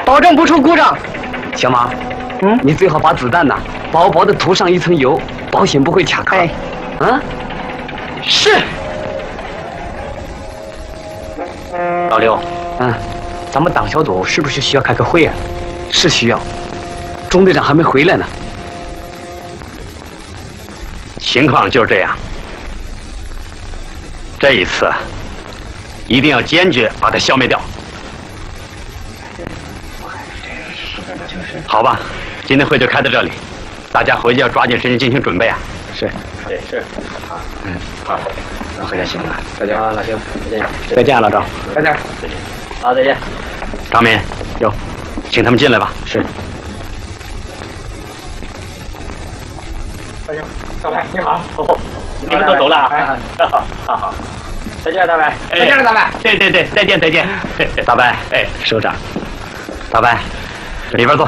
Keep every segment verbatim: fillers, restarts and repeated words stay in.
保证不出故障。 小马， 嗯， 你最好把子弹呐薄薄的涂上一层油，保险不会卡壳。 哎， 啊， 是。 老刘，嗯，咱们党小组是不是需要开个会啊？是需要。中队长还没回来呢。 情况就是这样。这一次，一定要坚决把它消灭掉。好吧，今天会就开到这里，大家回去要抓紧时间进行准备啊。 是， 对，是。好， 嗯， 好， 那回家行了。 再见啊，老兄，再见。 再见啊，老赵。 再见。再见。好，再见。张敏，有，请他们进来吧。 是。 哎呦，大白你好。哦，你们都走了啊？哎，好，好好。再见，大白。再见了，大白。对对对，再见再见。大白，哎，首长。大白，里边坐。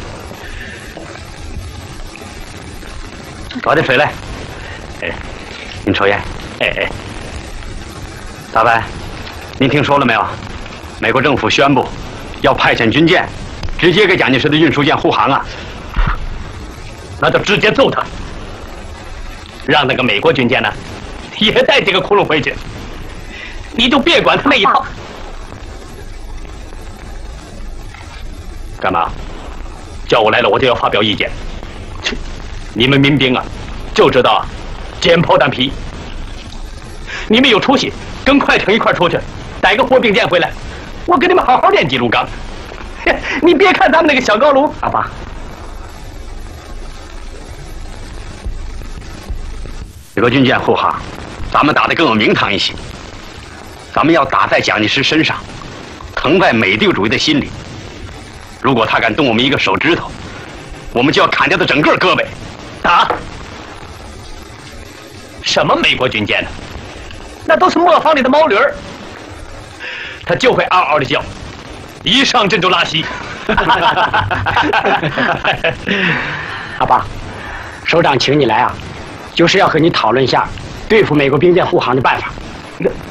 找点水来。哎，您抽烟。哎哎。大白，您听说了没有？美国政府宣布要派遣军舰，直接给蒋介石的运输舰护航啊！那就直接揍他，让那个美国军舰呢也带几个窟窿回去。你就别管他那一套。干嘛？叫我来了，我就要发表意见。切，你们民兵啊，就知道捡炮弹皮。你们有出息，跟快艇一块出去，逮个货兵舰回来，我给你们好好练几炉钢。你别看咱们那个小高炉， 阿爸， 美国军舰护航，咱们打得更有名堂一些。咱们要打在蒋介石身上，疼在美帝主义的心里。如果他敢动我们一个手指头，我们就要砍掉他整个胳膊。打！什么美国军舰呢？那都是磨坊里的毛驴儿，他就会嗷嗷的叫，一上阵就拉稀。 阿爸，首长请你来啊，就是要和你讨论一下对付美国兵舰护航的办法。